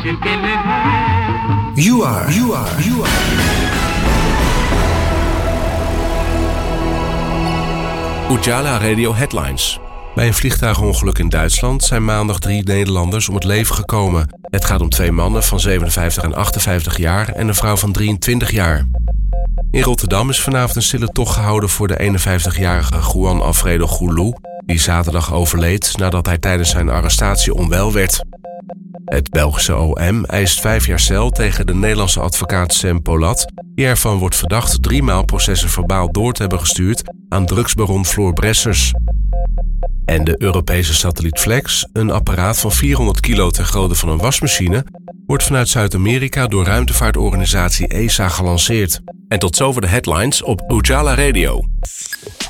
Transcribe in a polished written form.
You are. Ujala Radio Headlines. Bij een vliegtuigongeluk in Duitsland zijn maandag 3 Nederlanders om het leven gekomen. Het gaat om 2 mannen van 57 en 58 jaar en een vrouw van 23 jaar. In Rotterdam is vanavond een stille tocht gehouden voor de 51-jarige Juan Alfredo Goulou, die zaterdag overleed nadat hij tijdens zijn arrestatie onwel werd. Het Belgische OM eist 5 jaar cel tegen de Nederlandse advocaat Sam Polat, die ervan wordt verdacht 3 maal processen verbaal door te hebben gestuurd aan drugsbaron Floor Bressers. En de Europese satelliet Flex, een apparaat van 400 kilo ter grootte van een wasmachine, wordt vanuit Zuid-Amerika door ruimtevaartorganisatie ESA gelanceerd. En tot zover de headlines op Ujala Radio.